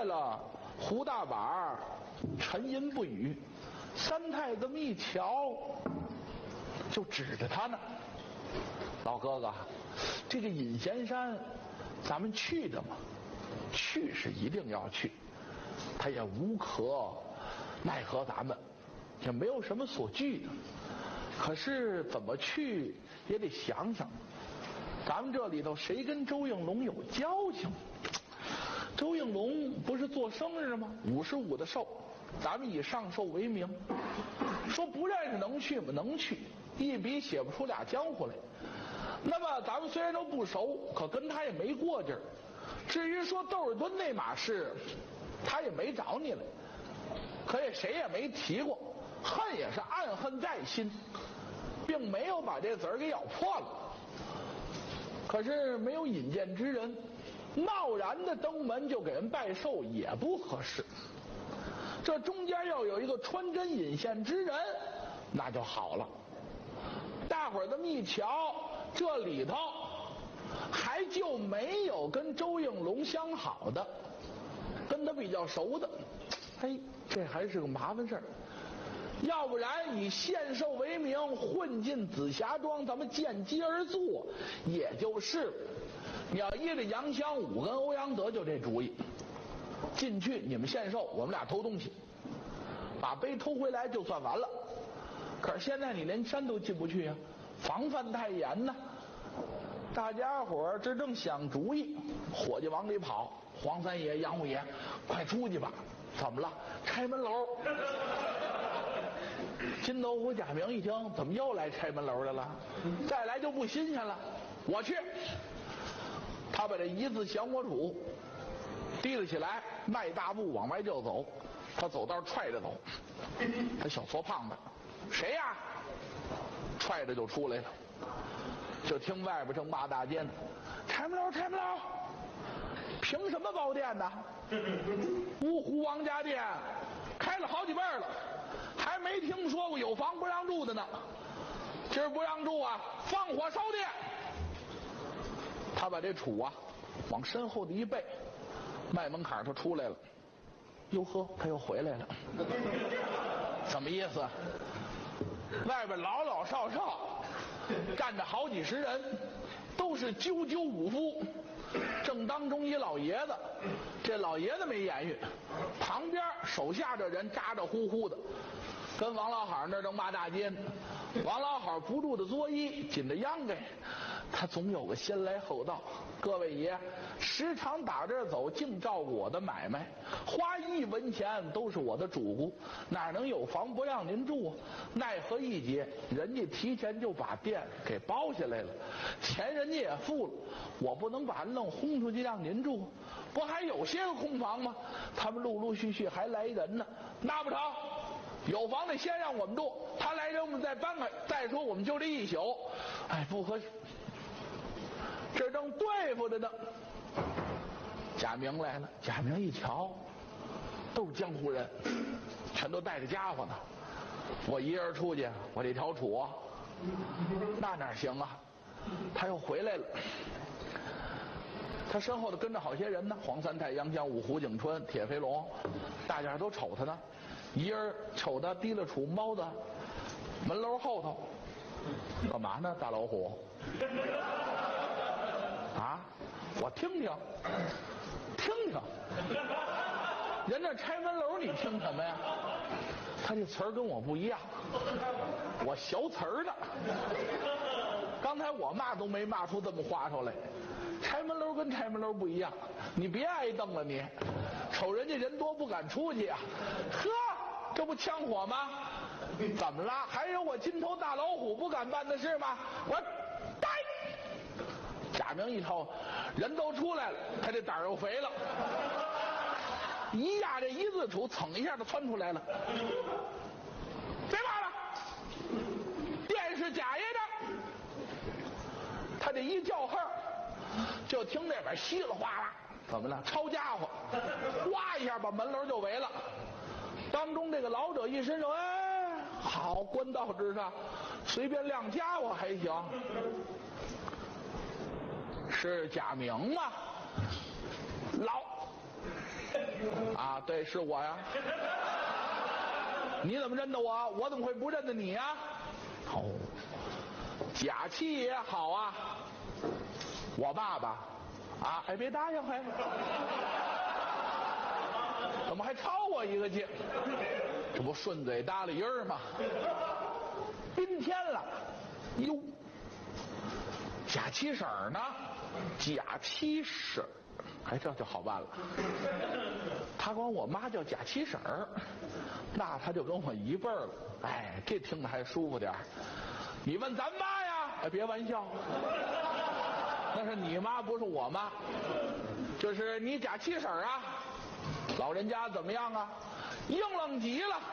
来了，胡大板沉吟不语。三太这么一瞧，就指着他呢。老哥哥，这个隐贤山咱们去的嘛，去是一定要去，他也无可奈何咱们，也没有什么所惧的。可是怎么去也得想想，咱们这里头谁跟周应龙有交情？周应龙不是做生日吗？55的寿，咱们以上寿为名，说不认识能去吗？能去，一笔写不出俩江湖来。那么咱们虽然都不熟，可跟他也没过劲儿。至于说窦尔敦那码事，他也没找你来，可也谁也没提过，恨也是暗恨在心，并没有把这子儿给咬破了。可是没有引荐之人，贸然的登门就给人拜寿也不合适。这中间要有一个穿针引线之人，那就好了。大伙儿这么一瞧，这里头还就没有跟周应龙相好的，跟他比较熟的，嘿，这还是个麻烦事儿。要不然以献寿为名混进紫霞庄，咱们见机而坐，也就是了。你要依着杨香武跟欧阳德就这主意，进去你们献寿，我们俩偷东西，把碑偷回来就算完了。可是现在你连山都进不去啊，防范太严呢。大家伙儿这正想主意，伙计往里跑，黄三爷、杨五爷，快出去吧！怎么了？拆门楼。金斗虎、贾明一听，怎么又来拆门楼的了？再来就不新鲜了。我去。他把这一字降魔杵提了起来，迈大步往外就走。他走道踹着走，他小矬胖子，谁呀？踹着就出来了。就听外边正骂大街呢，拆门楼，拆门楼！凭什么包店呢？芜湖王家店开了好几辈了，还没听说过有房不让住的呢。今儿不让住啊，放火烧店！他把这杵啊往身后的一背，迈门槛他出来了。哟呵，他又回来了。什么意思？外边老老少少站着好几十人，都是赳赳武夫。正当中一老爷子，这老爷子没言语，旁边手下这人咋咋呼呼的，跟王老好那正骂大街呢。王老好不住的作揖，紧着秧歌，他总有个先来后到。各位爷，时常打这儿走，净照顾我的买卖，花1文钱都是我的主顾，哪能有房不让您住啊？奈何一节，人家提前就把店给包下来了，钱人家也付了，我不能把人弄轰出去让您住，不还有些个空房吗？他们陆陆续续还来人呢，那不成，有房得先让我们住，他来人我们再搬开，再说我们就这一宿，哎，不合适。这正对付着呢，贾明来了。贾明一瞧，都是江湖人，全都带着家伙呢。我一人出去，我这条杵啊，那哪行啊？他又回来了。他身后头跟着好些人呢，黄三太、杨香武、胡景春、铁飞龙，大家都瞅他呢。一人瞅他提了杵猫的门楼后头，干嘛呢？大老虎啊！我听听，听听，人家拆门楼，你听什么呀？他这词儿跟我不一样，我学词儿的。刚才我骂都没骂出这么话出来。拆门楼跟拆门楼不一样，你别挨瞪了你。瞅人家人多不敢出去啊，呵，这不枪火吗？怎么了？还有我金头大老虎不敢办的事吗？我呆。贾明一瞅，人都出来了，他这胆儿又肥了，一压这一字杵，噌一下就窜出来了。别骂了，店是贾爷的。他这一叫号，就听那边稀里哗啦，怎么了？抄家伙，哗一下把门楼就围了。当中这个老者一伸手，哎，好，官道之上，随便亮家伙还行。是贾明吗？老啊，对，是我呀。你怎么认得我？我怎么会不认得你呀？哦，贾七爷好啊，我爸爸啊，哎，别答应，还怎么还超我一个劲？这不顺嘴搭了音儿吗？宾天了，哟，贾七婶呢？贾七婶，哎，这就好办了。他管我妈叫贾七婶儿，那他就跟我一辈儿了。哎，这听着还舒服点儿。你问咱妈呀？哎，别玩笑，那是你妈，不是我妈。就是你贾七婶儿啊，老人家怎么样啊？硬朗极了。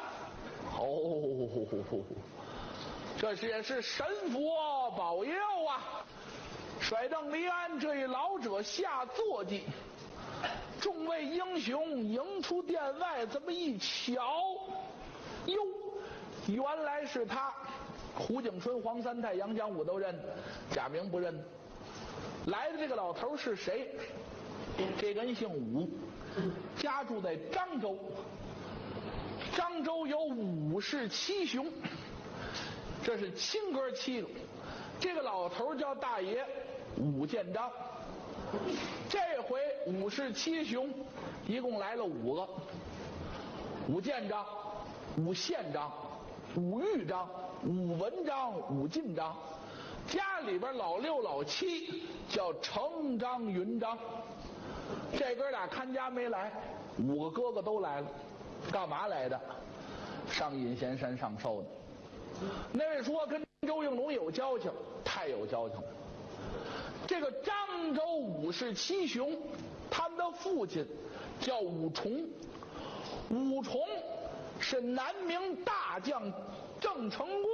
哦，这也是神佛保佑啊！甩蹬离鞍这一老者下坐骑，众位英雄迎出殿外，这么一瞧，哟，原来是他。胡景春、黄三太、杨江武都认，贾明不认。来的这个老头是谁？这个人姓武，家住在漳州。漳州有武氏七雄，这是亲哥七个。这个老头叫大爷武建章。这回武氏七雄一共来了5个：武建章、武宪章、武玉章、武文章、武进章。家里边老6老7叫程章、云章。这哥俩看家没来，5个哥哥都来了。干嘛来的？上隐贤山上寿的。那位说跟周应龙有交情，太有交情了。这个漳州武氏七雄，他们的父亲叫武重。武重是南明大将郑成功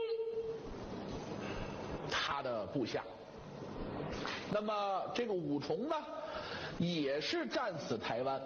他的部下。那么这个武重呢，也是战死台湾。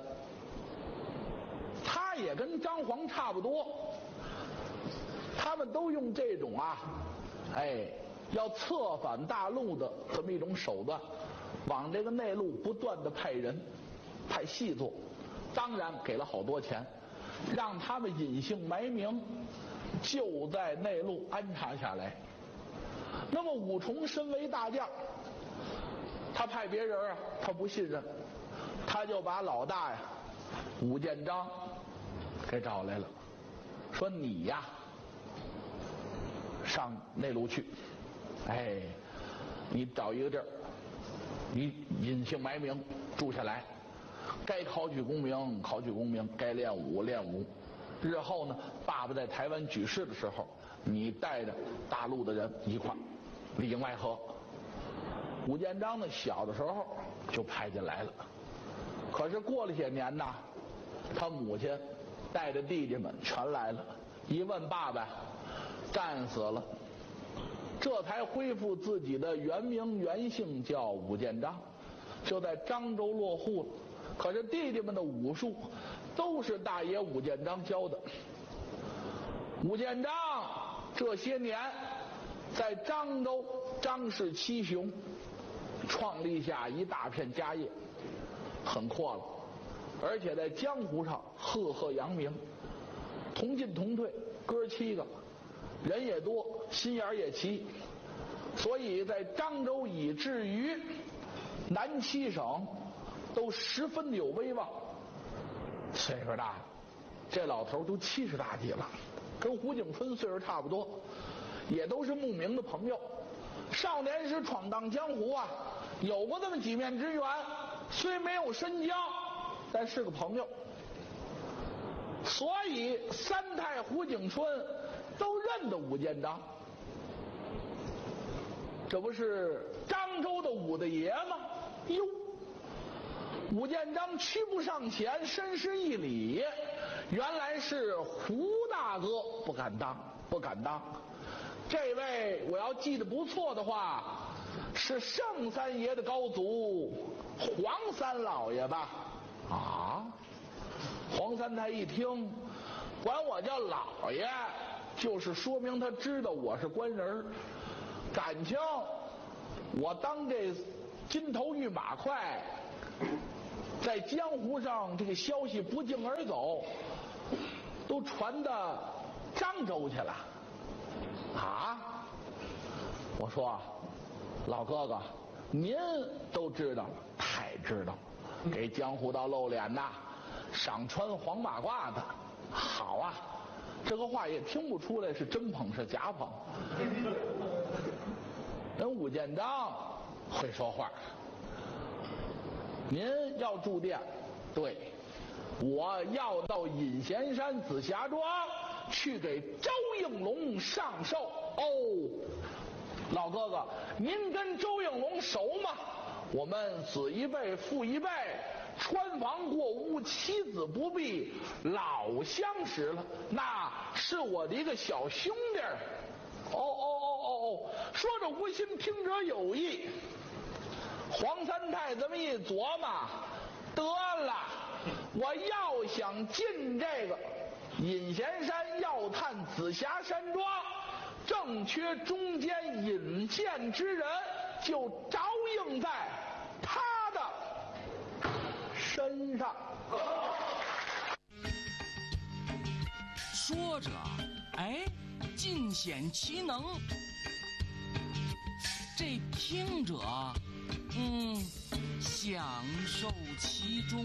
他也跟张煌差不多，他们都用这种要策反大陆的这么一种手段，往这个内陆不断的派人派细作，当然给了好多钱，让他们隐姓埋名，就在内陆安插下来。那么武重身为大将，他派别人他不信任，他就把老大武建章给找来了，说你呀上内陆去，你找一个地儿，你隐姓埋名住下来，该考取功名考取功名，该练武练武。日后呢，爸爸在台湾举事的时候，你带着大陆的人一块里应外合。武建章呢，小的时候就派进来了，可是过了些年呐，他母亲带着弟弟们全来了，一问爸爸战死了，这才恢复自己的原名原姓，叫武建章，就在漳州落户了。可是弟弟们的武术都是大爷武建章教的。武建章这些年在漳州张氏七雄创立下一大片家业，很阔了，而且在江湖上赫赫扬名，同进同退，哥7个人也多，心眼也齐，所以在漳州以至于南7省都十分的有威望。岁数大了，这老头都70大几了，跟胡景春岁数差不多，也都是慕名的朋友。少年时闯荡江湖有过这么几面之缘，虽没有深交，但是个朋友。所以三太胡景春都认得武建章，这不是漳州的武大爷吗？哟，武建章屈步上前，深施一礼，原来是胡大哥，不敢当，不敢当。这位我要记得不错的话，是盛三爷的高祖黄三老爷吧？黄三太一听，管我叫老爷，就是说明他知道我是官人，感情我当这金头玉马快在江湖上这个消息不胫而走，都传到漳州去了。啊！我说，老哥哥，您都知道了，太知道了，给江湖道露脸呐，上穿黄马褂子，好啊！这个话也听不出来是真捧是假捧。人武建章会说话。您要住店，对，我要到隐贤山紫霞庄去给周应龙上寿。哦，老哥哥，您跟周应龙熟吗？我们子一辈父一辈，穿房过屋，妻子不避，老相识了。那是我的一个小兄弟。哦，说者无心，听者有意。黄三太这么一琢磨，得了，我要想进这个隐贤山要探紫霞山庄，正缺中间引荐之人，就着应在他的身上。 说着，哎，尽显其能。这听者享受其中。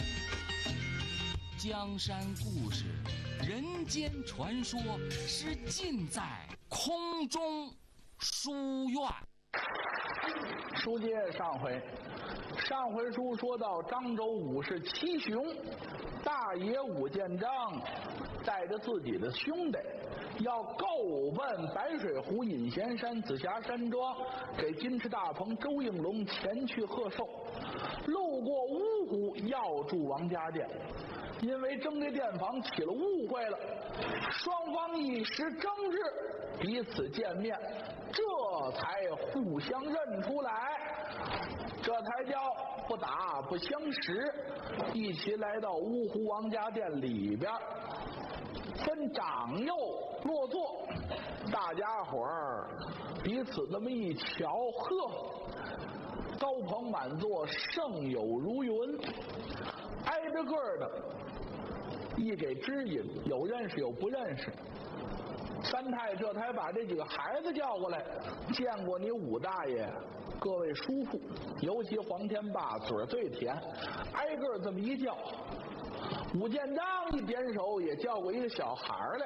江山故事，人间传说，是尽在空中书院。 书接上回书说到漳州武士七雄，大爷武建章带着自己的兄弟要够奔白水湖隐贤山紫霞山庄，给金翅大鹏周应龙前去贺寿。路过芜湖要住王家店，因为争这店房起了误会了，双方一时争执，彼此见面，这才互相认出来，这才叫不打不相识，一起来到芜湖王家店里边，分长幼落座，大家伙儿彼此那么一瞧，呵，高朋满座，盛友如云，挨着个的一给指引，有认识有不认识。三太这才把这几个孩子叫过来，见过你武大爷，各位叔父，尤其黄天霸嘴最甜，挨个这么一叫。武建章一点手也叫过一个小孩来。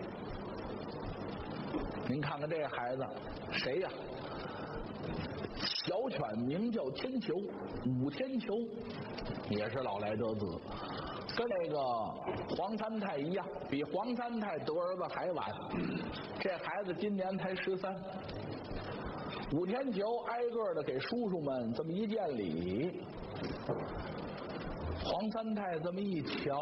您看看这个孩子谁呀？小犬名叫天球，武天球，也是老来得子，跟那个黄三太一样，比黄三太得儿子还晚。这孩子今年才13。武天球挨个的给叔叔们这么一见礼。黄三太这么一瞧，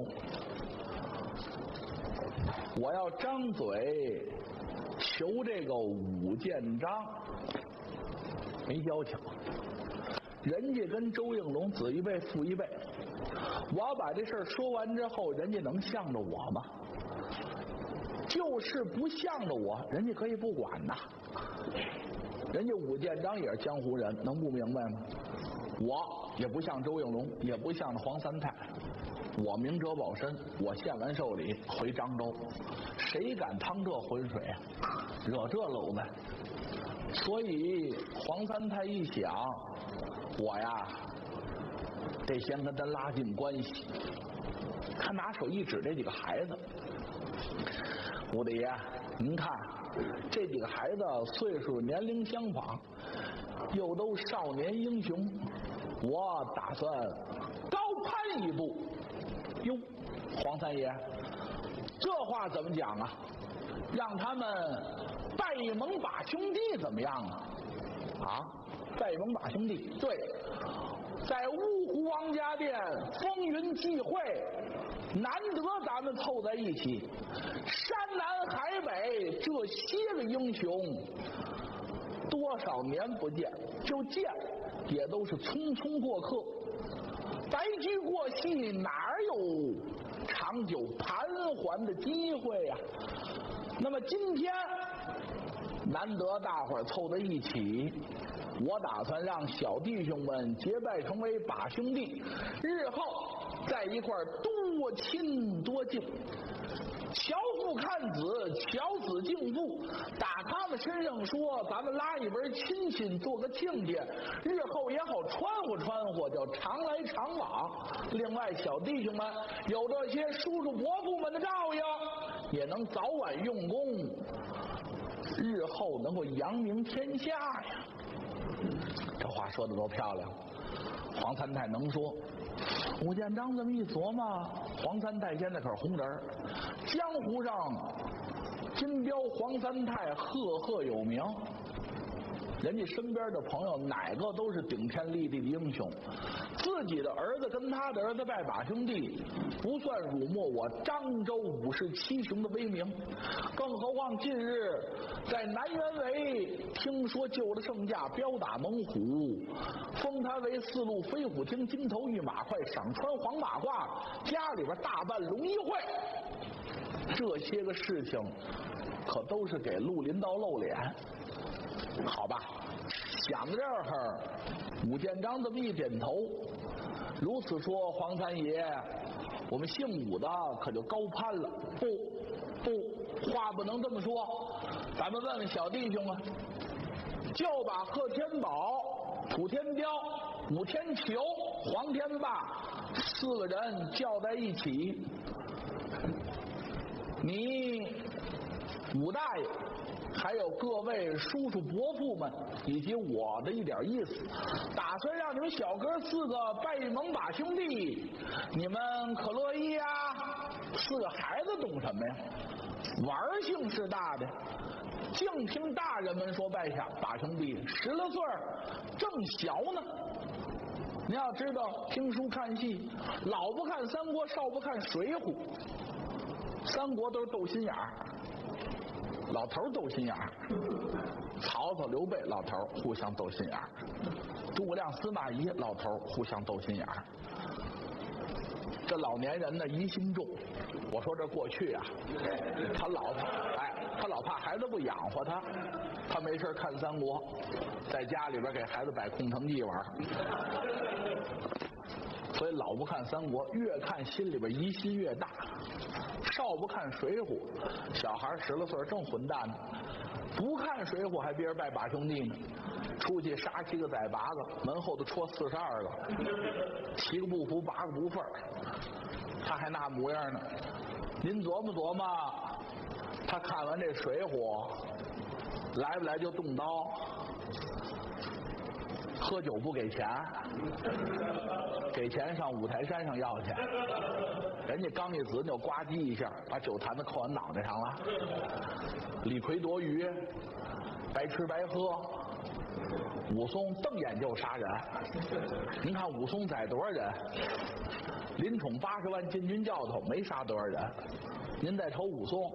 我要张嘴求这个武建章，没交情。人家跟周应龙子一辈父一辈，我要把这事儿说完之后，人家能向着我吗？就是不向着我，人家可以不管呐。人家武建章也是江湖人，能不明白吗？我也不像周应龙，也不像黄三太，我明哲保身，我献完寿礼回漳州，谁敢趟这浑水啊？惹这篓子。所以黄三太一想，我呀得先跟他拉近关系。他拿手一指这几个孩子，武大爷，您看这几个孩子岁数年龄相仿，又都少年英雄，我打算高攀一步。哟，黄三爷，这话怎么讲啊？让他们拜盟把兄弟怎么样啊？啊，拜盟把兄弟，对，在芜湖王家店风云际会，难得咱们凑在一起，山南海北这些个英雄，多少年不见，就见也都是匆匆过客，白驹过隙，哪有长久盘桓的机会呀？那么今天难得大伙儿凑在一起，我打算让小弟兄们结拜成为把兄弟，日后在一块儿多亲多敬。乔父看子，乔子敬父，打他们身上说，咱们拉一门亲戚做个亲家，日后也好穿和穿和，叫常来常往。另外小弟兄们有这些叔叔伯父们的照应，也能早晚用功，日后能够扬名天下呀。这话说得多漂亮！黄三太能说。武建章这么一琢磨，黄三太现在可是红人，江湖上金标黄三太赫赫有名，人家身边的朋友哪个都是顶天立地的英雄，自己的儿子跟他的儿子拜把兄弟，不算辱没我漳州57雄的威名。更何况近日在南园围听说救了圣驾，彪打猛虎，封他为4路飞虎厅金头玉马快，赏穿黄马褂，家里边大办龙仪会。这些个事情可都是给绿林道露脸。好吧，想到这儿，武建章这么一点头。如此说，黄三爷，我们姓武的可就高攀了。不，话不能这么说。咱们问问小弟兄啊，就把贺天宝、土天彪、武天球、黄天霸4个人叫在一起，你武大爷还有各位叔叔伯父们以及我的一点意思，打算让你们小哥4个拜盟把兄弟，你们可乐意啊？4个孩子懂什么呀？玩性是大的，净听大人们说拜下把兄弟，10来岁正小呢。你要知道，听书看戏，老不看三国，少不看水浒。三国都是斗心眼儿，老头斗心眼儿，曹操、刘备老头互相斗心眼儿，诸葛亮、司马懿老头互相斗心眼儿。这老年人呢疑心重，我说这过去啊，他老怕孩子不养活他，他没事看三国，在家里边给孩子摆空城计玩，所以老不看三国，越看心里边疑心越大。少不看水浒，小孩10来岁正混蛋呢，不看水浒还别人拜把兄弟呢，出去杀7个宰8个，门后头戳42个，7个不服8个不忿，他还那模样呢。您琢磨琢磨，他看完这水浒，来不来就动刀，喝酒不给钱，给钱上五台山上要去，人家刚一子就呱唧一下把酒坛子扣完脑袋上了。李逵夺鱼，白吃白喝，武松瞪眼就杀人。您看武松宰多少人？林冲80万禁军教头没杀多少人？您再瞅武松，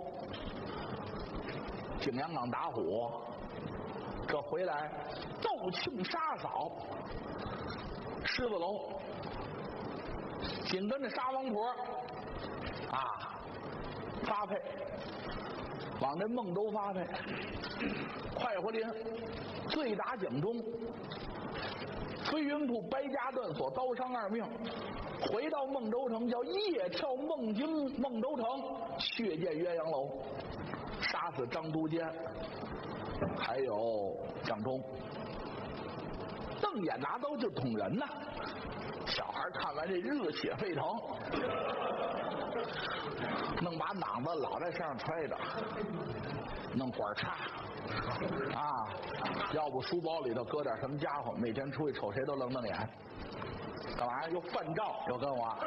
景阳冈打虎，这回来斗庆杀嫂，狮子楼，紧跟着杀王婆啊，发配往这孟州发配，快活林醉打井中，飞云铺掰家断锁，刀伤2命，回到孟州城叫夜跳孟州城，血溅鸳鸯楼，杀死张都监还有蒋忠，瞪眼拿刀就捅人呐。小孩看完这热血沸腾，弄把榔子老在身上揣着，弄管叉啊，要不书包里头搁点什么家伙，每天出去瞅谁都愣瞪眼。干嘛又犯照？又跟我，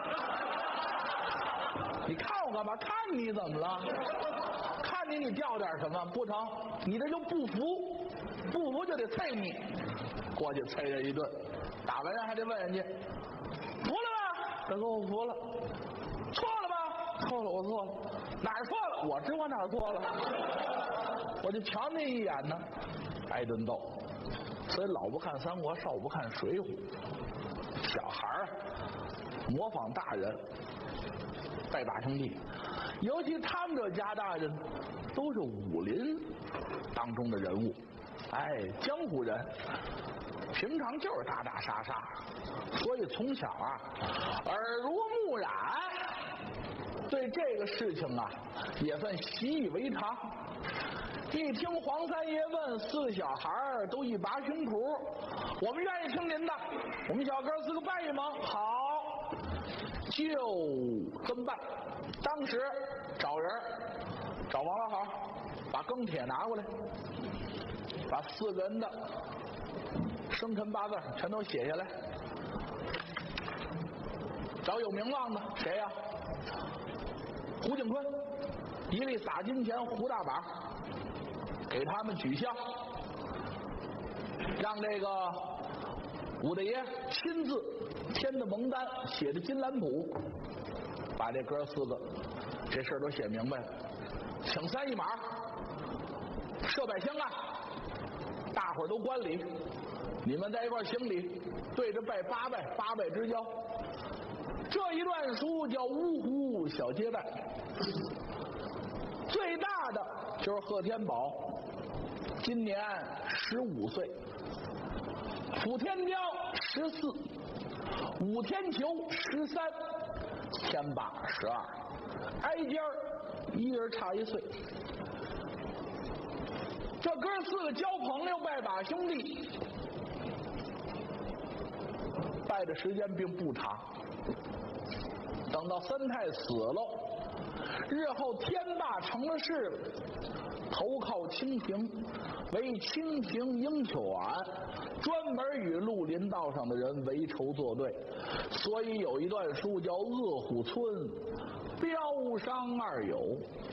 你看我干嘛？看你怎么了？看你掉点什么不成？你这就不服，不服就得啐你，过去啐人一顿，打完人还得问人家服了吧？他说我服了。错了吧？错了，我错了。哪儿错了？我知我哪儿错了，我就瞧那一眼呢，挨顿揍。所以老不看三国，少不看水浒。小孩模仿大人拜把兄弟，尤其他们这家大人都是武林当中的人物。哎，江湖人平常就是打打杀杀，所以从小耳濡目染，对这个事情也算习以为常。一听黄三爷问，4个小孩都一拔胸脯，我们愿意听您的，我们小哥4个办一忙。好，就这么办。当时找人，找王老好，把庚帖拿过来，把4个人的生辰八字全都写下来，找有名望的，谁呀？胡景坤，一粒撒金钱，胡大板，给他们取香，让这个武大爷亲自填的蒙单，写的金兰谱，把这哥4个这事儿都写明白了。请3一码，设摆香案，大伙儿都观礼，你们在一块儿行礼，对着拜8拜，8拜之交。这一段书叫芜湖小接待。最大的就是贺天宝，今年15岁，普天雕14，武天球13，天霸12，挨尖一人差1岁。这哥4个交朋友，拜把兄弟，拜的时间并不长。等到三太死了，日后天霸成了事了，投靠清廷，为清廷鹰犬，专门与绿林道上的人为仇作对，所以有一段书叫《恶虎村镖商二友》。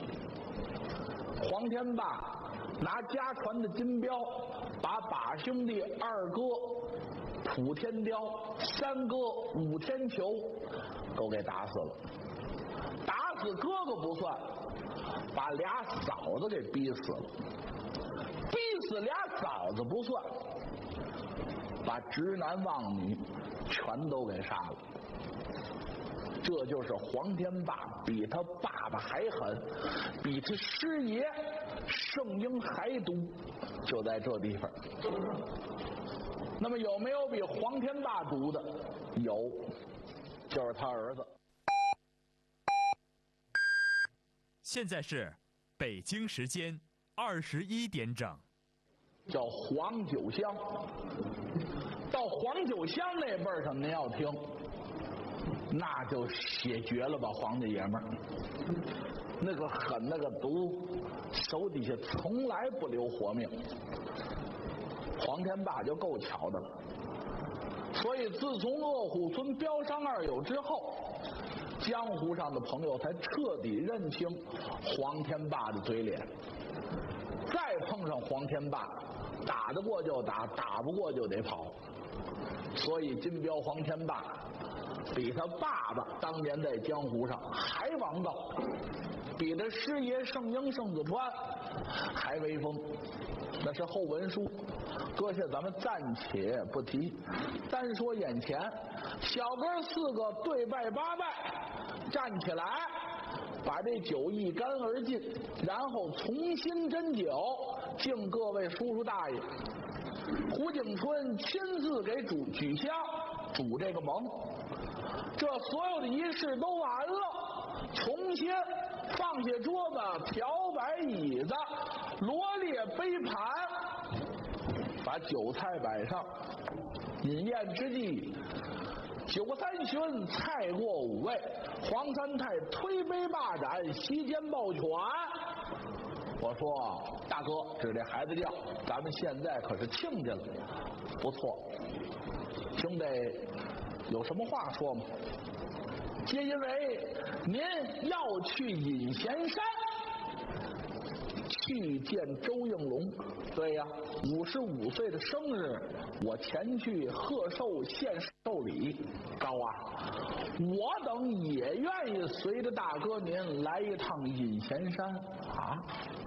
黄天霸拿家传的金镖，把把兄弟2哥普天雕、3哥武天球都给打死了。打死哥哥不算，把俩嫂子给逼死了。逼死俩嫂子不算，把直男妄女全都给杀了。这就是黄天霸比他爸爸还狠，比他师爷圣婴还毒，就在这地方。那么有没有比黄天霸毒的？有，就是他儿子。 现在是北京时间21点整。 叫黄九香，到黄九香那辈儿上，您要听，那就写绝了吧，黄家爷们儿，那个狠，那个毒，手底下从来不留活命。黄天霸就够巧的了，所以自从恶虎村镖商二友之后，江湖上的朋友才彻底认清黄天霸的嘴脸。再碰上黄天霸，打得过就打，打不过就得跑。所以金镖黄天霸比他爸爸当年在江湖上还王道，比他师爷圣婴圣子川还威风。那是后文书，搁下咱们暂且不提，单说眼前，小哥4个对拜8拜，站起来把这酒一干而尽，然后重新斟酒敬各位叔叔大爷。胡景春亲自给举香，主这个盟。这所有的仪式都完了，重新放下桌子、漂摆椅子、罗列杯盘，把酒菜摆上。饮宴之际，酒三巡，菜过5味，黄三太推杯霸盏，席间抱拳。我说大哥，指这孩子叫，咱们现在可是亲家了，不错。兄弟有什么话说吗？皆因为您要去隐贤山去见周应龙。对呀，55岁的生日，我前去贺寿献寿礼。高啊，我等也愿意随着大哥您来一趟隐贤山啊。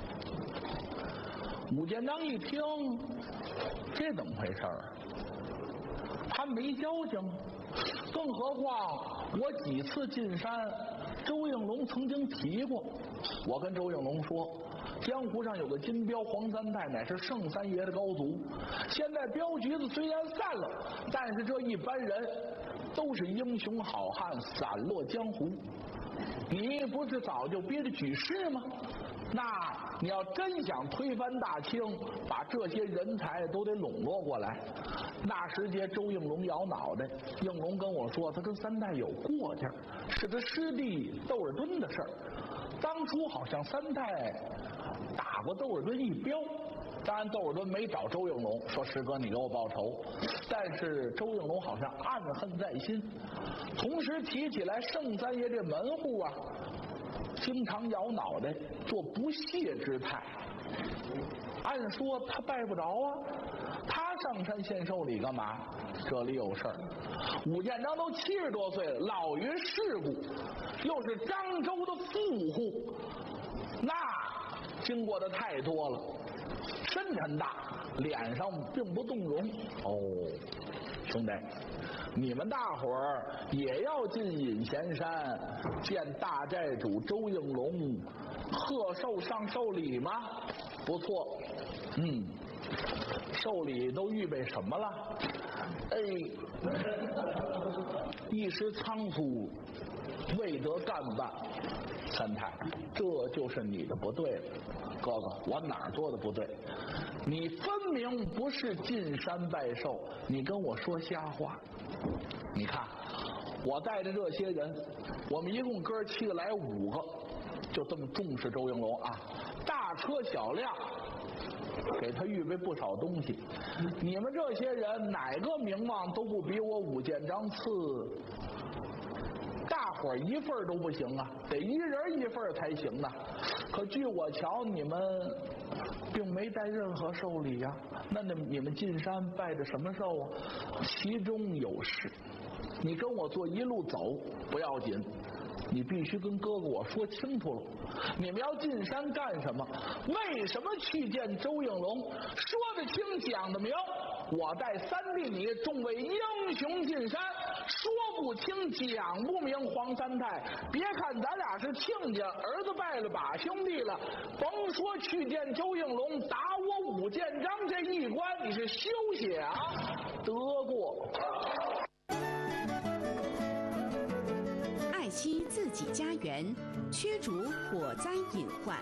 武建章一听，这怎么回事儿？他没交情，更何况我几次进山，周应龙曾经提过，我跟周应龙说，江湖上有个金镖黄三太，乃是圣三爷的高足。现在镖局子虽然散了，但是这一班人都是英雄好汉，散落江湖。你不是早就憋着举事吗？那你要真想推翻大清，把这些人才都得笼络过来。那时节，周应龙摇脑袋，应龙跟我说，他跟三太有过节，是他师弟窦尔敦的事儿。当初好像三太打过窦尔敦一镖，当然窦尔敦没找周应龙说，师哥你给我报仇，但是周应龙好像暗恨在心。同时提起来圣三爷这门户啊，经常摇脑袋做不屑之态。按说他拜不着啊，他上山献寿礼干嘛？这里有事儿。武建章都70多岁了，老于世故，又是漳州的富户，那经过的太多了，深沉大，脸上并不动容。哦，兄弟，你们大伙儿也要进隐贤山见大寨主周应龙贺寿上寿礼吗？不错，寿礼都预备什么了？一时仓促，未得干办。三太，这就是你的不对了。哥哥，我哪儿做的不对？你分明不是进山拜寿，你跟我说瞎话。你看，我带着这些人，我们一共哥7个来5个，就这么重视周应龙啊，大车小辆，给他预备不少东西。你们这些人哪个名望都不比我武建章次，大伙儿一份都不行啊，得一人一份才行啊。可据我瞧，你们并没带任何寿礼呀。那你们进山拜的什么寿啊？其中有事，你跟我做一路走不要紧，你必须跟哥哥我说清楚了。你们要进山干什么？为什么去见周应龙？说得清，讲得明。我带三弟你众位英雄进山，说不清，讲不明。黄三太，别看咱俩是亲家，儿子拜了把兄弟了，甭说去见周应龙，打我武建章这一关，你是休想得过。 爱惜自己家园，驱逐火灾隐患。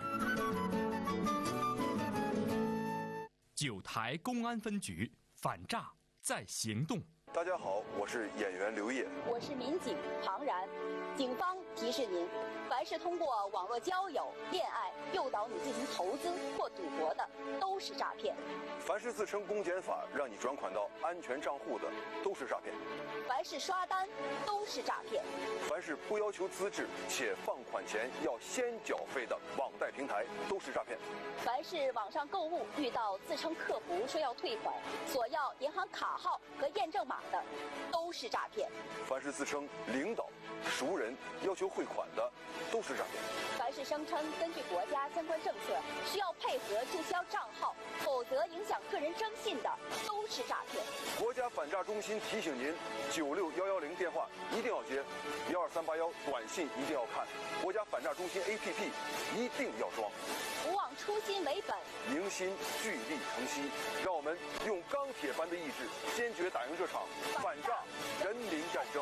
9台公安分局反诈在行动。 大家好，我是演员刘烨， 我是民警庞然。警方提示您，凡是通过网络交友、恋爱诱导你进行投资或赌博的，都是诈骗； 凡是自称公检法让你转款到安全账户的，都是诈骗； 凡是刷单，都是诈骗； 凡是不要求资质且放款前要先缴费的网贷平台，都是诈骗； 凡是网上购物遇到自称客服说要退款，索要银行卡号和验证码的，都是诈骗； 凡是自称领导、熟人要求汇款的，都是诈骗； 凡是声称根据国家相关政策需要配合注销账号，否则影响个人征信的，都是诈骗。 国家反诈中心提醒您：96110电话一定要接，12381短信一定要看，国家反诈中心 APP 一定要装。 不忘初心为本， 凝心聚力成溪，让我们用钢铁般的意志，坚决打赢这场反诈人民战争。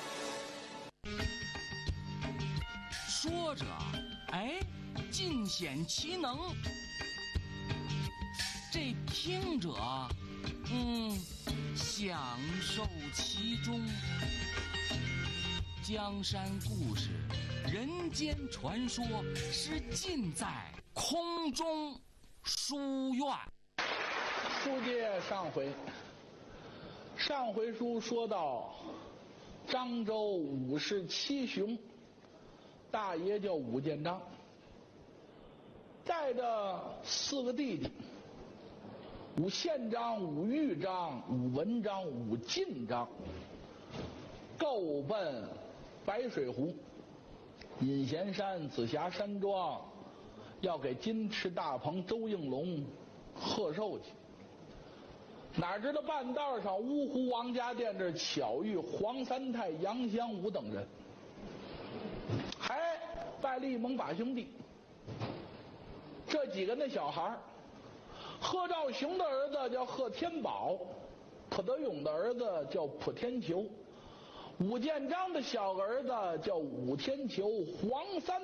说着，尽显其能；这听者，享受其中。江山故事，人间传说，是尽在空中书院。 书接上回书说到漳州武士7雄，大爷叫武建章，带着4个弟弟，武宪章、武豫章、武文章、武进章，够奔白水湖、隐贤山、紫霞山庄，要给金翅大鹏周应龙贺寿去。哪知道半道上乌湖王家店这巧遇黄三太、杨香武等人，还拜蔡、厉、蒙8兄弟。这几个那小孩，贺兆雄的儿子叫贺天宝，蒲德勇的儿子叫蒲天球，武建章的小儿子叫武天球，黄三